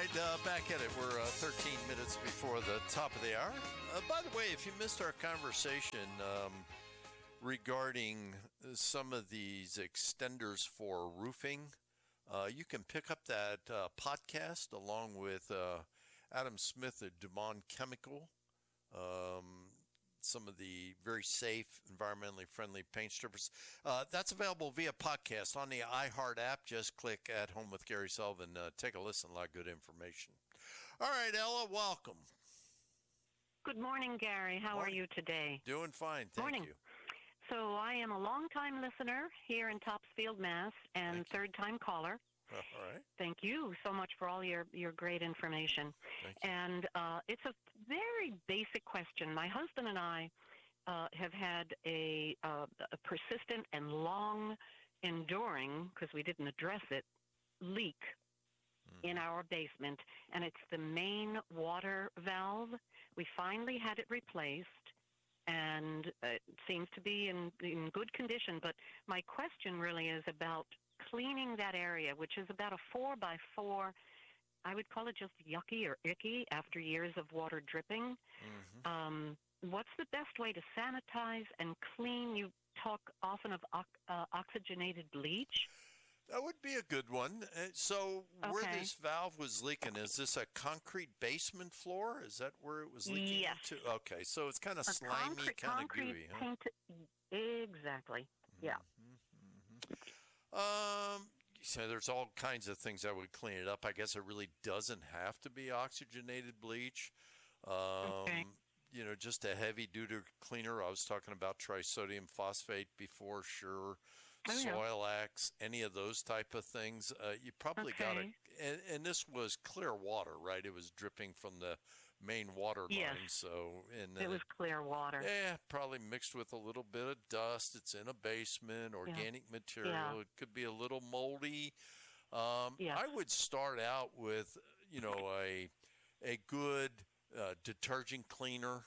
right, back at it. We're 13 minutes before the top of the hour. By the way, if you missed our conversation regarding some of these extenders for roofing, you can pick up that podcast along with Adam Smith at Dumont Chemical. Some of the very safe, environmentally friendly paint strippers. That's available via podcast on the iHeart app. Just click At Home with Gary Sullivan. Take a listen. A lot of good information. All right, Ella, welcome. Good morning, Gary. How are you today? Doing fine, thank you. So I am a long-time listener here in Topsfield, Mass, and third-time caller. All right. Thank you so much for all your great information. Thank you. And it's a very basic question. My husband and I have had a persistent and long-enduring, because we didn't address it, leak in our basement, and it's the main water valve. We finally had it replaced, and it seems to be in good condition. But my question really is about cleaning that area, which is about a 4x4. I would call it just yucky or icky after years of water dripping. What's the best way to sanitize and clean? You talk often of oxygenated bleach. That would be a good one. So where this valve was leaking, is this a concrete basement floor? Is that where it was leaking into? Okay, so it's kind of slimy, kind of gooey. Huh? Exactly, yeah. So there's all kinds of things that would clean it up. I guess it really doesn't have to be oxygenated bleach. You know, just a heavy-duty cleaner. I was talking about trisodium phosphate before, sure. Soil-X, any of those type of things. You probably got to, and this was clear water, right? It was dripping from the main water line. So, and it was clear water. Yeah, probably mixed with a little bit of dust. It's in a basement, organic material. It could be a little moldy. I would start out with, you know, a good detergent cleaner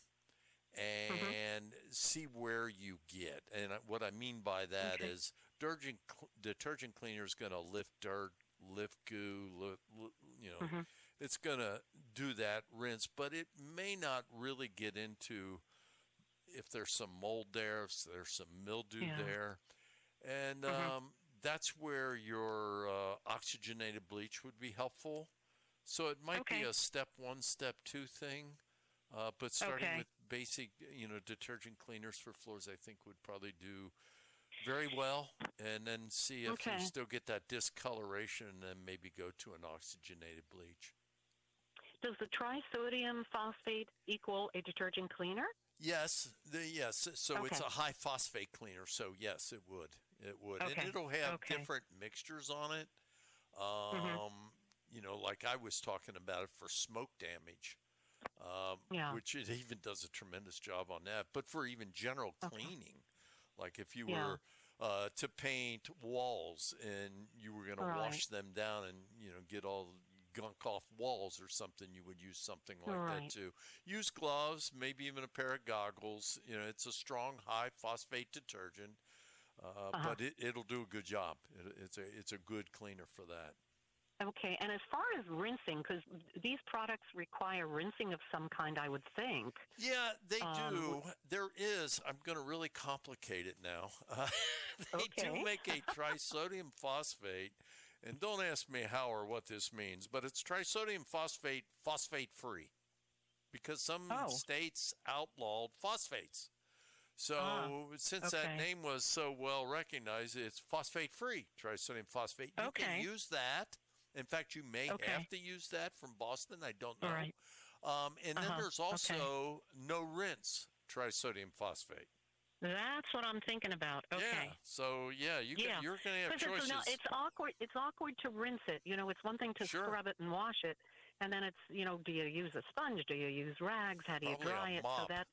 and see where you get. And what I mean by that is detergent cleaner is going to lift dirt, lift goo, you know, it's going to do that rinse, but it may not really get into if there's some mold there, if there's some mildew there. And that's where your oxygenated bleach would be helpful. So it might be a step one, step two thing. But starting with basic, you know, detergent cleaners for floors, I think would probably do very well. And then see if you still get that discoloration, and then maybe go to an oxygenated bleach. Does the trisodium phosphate equal a detergent cleaner? Yes. So it's a high phosphate cleaner. So yes, it would. It would. And it'll have different mixtures on it. You know, like I was talking about it for smoke damage. Which it even does a tremendous job on that. But for even general cleaning, like if you were to paint walls and you were going to wash them down and, you know, get all gunk off walls or something, you would use something like that too. Use gloves, maybe even a pair of goggles. You know, it's a strong, high phosphate detergent, but it'll do a good job. It's a good cleaner for that. Okay, and as far as rinsing, because these products require rinsing of some kind, I would think. Yeah, they do. There is. I'm going to really complicate it now. They do make a trisodium phosphate, and don't ask me how or what this means, but it's trisodium phosphate, phosphate-free, because some states outlawed phosphates. So since that name was so well recognized, it's phosphate-free, trisodium phosphate. You can use that. In fact, you may have to use that from Boston. I don't know. And then there's also no rinse trisodium phosphate. That's what I'm thinking about. Yeah. So you're going to have choices. It's awkward. It's awkward to rinse it. You know, it's one thing to scrub it and wash it, and then it's, you know, do you use a sponge? Do you use rags? How do you dry it? Mop. So that's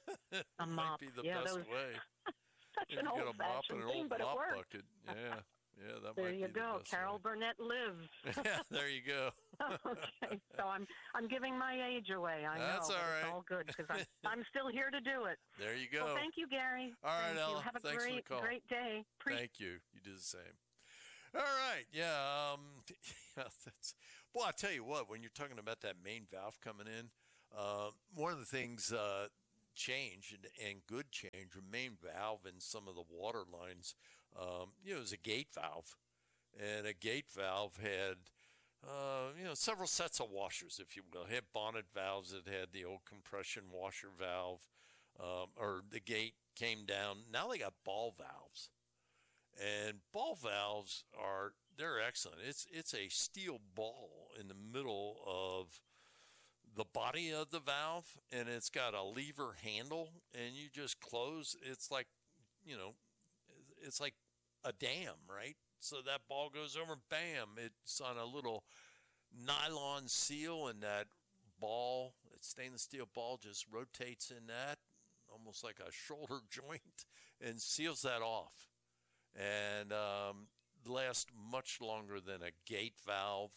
a Might mop. be the best way. Such an old-fashioned thing, but it works. Bucket. Yeah. Yeah, that there might you be go. The best Carol way. Burnett lives. Yeah, there you go. Okay, so I'm giving my age away. I That's know. All right. It's all good because I'm still here to do it. There you go. Well, thank you, Gary. All right, thank Ella. You. Have a Thanks for the call. great day. Thank you. You do the same. All right. Yeah. Yeah. Well, I tell you what. When you're talking about that main valve coming in, one of the things change and good change. A main valve in some of the water lines, it was a gate valve, and a gate valve had several sets of washers, if you will. It had bonnet valves. It had the old compression washer valve, or the gate came down. Now they got ball valves, and ball valves they're excellent. It's a steel ball in the middle of the body of the valve, and it's got a lever handle, and you just close. It's like, it's like a dam, right? So that ball goes over, bam, it's on a little nylon seal, and that ball, that stainless steel ball, just rotates in that, almost like a shoulder joint, and seals that off. And lasts much longer than a gate valve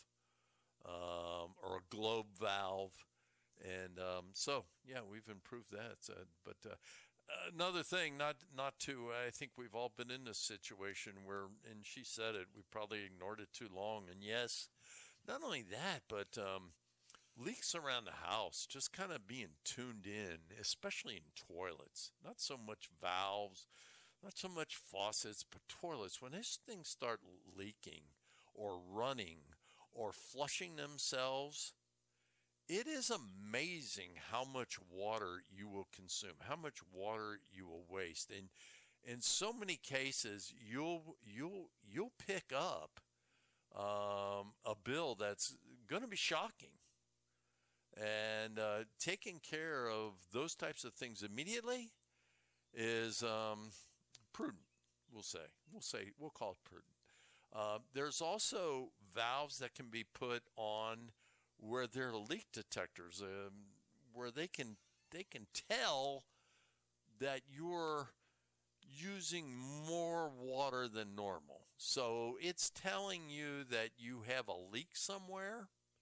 or a globe valve. And so, yeah, we've improved that. But another thing, not to, I think we've all been in this situation where, and she said it, we probably ignored it too long. And yes, not only that, but leaks around the house, just kind of being tuned in, especially in toilets. Not so much valves, not so much faucets, but toilets. When these things start leaking or running or flushing themselves, it is amazing how much water you will consume, how much water you will waste. And in so many cases, you'll pick up a bill that's going to be shocking. And taking care of those types of things immediately is prudent. We'll call it prudent. There's also valves that can be put on where there are leak detectors, where they can tell that you're using more water than normal. So it's telling you that you have a leak somewhere,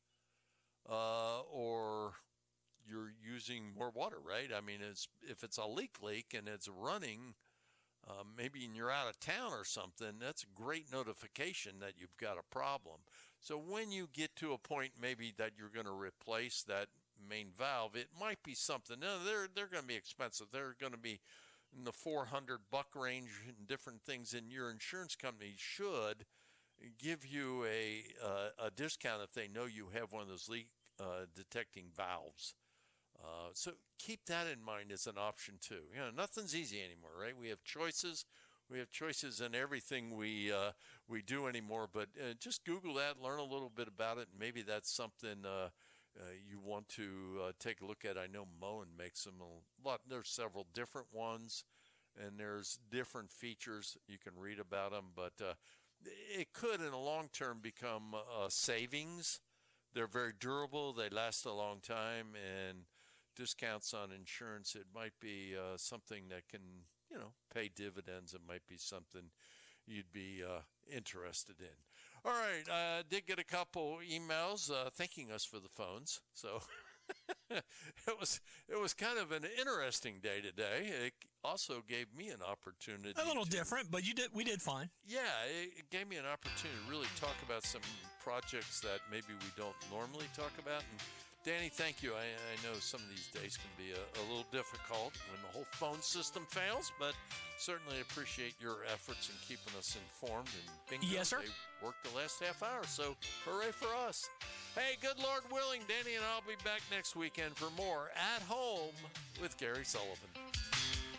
or you're using more water, right? I mean, if it's a leak and it's running, maybe you're out of town or something, that's a great notification that you've got a problem. So when you get to a point maybe that you're going to replace that main valve, it might be something. No, they're going to be expensive. They're going to be in the $400 range and different things, and your insurance company should give you a discount if they know you have one of those leak detecting valves. So keep that in mind as an option too. Nothing's easy anymore, right? We have choices. We have choices in everything we do anymore. But just Google that, learn a little bit about it, and maybe that's something you want to take a look at. I know Moen makes them a lot. There's several different ones, and there's different features. You can read about them, but it could, in the long term, become savings. They're very durable. They last a long time, and discounts on insurance, it might be something that can, pay dividends. It might be something you'd be interested in. All right, I did get a couple emails thanking us for the phones, so it was kind of an interesting day today. It also gave me an opportunity. A little different, but we did fine. Yeah, it gave me an opportunity to really talk about some projects that maybe we don't normally talk about. And Danny, thank you. I know some of these days can be a little difficult when the whole phone system fails, but certainly appreciate your efforts in keeping us informed. And bingo, yes, sir. They worked the last half hour, so hooray for us. Hey, good Lord willing, Danny and I'll be back next weekend for more At Home with Gary Sullivan.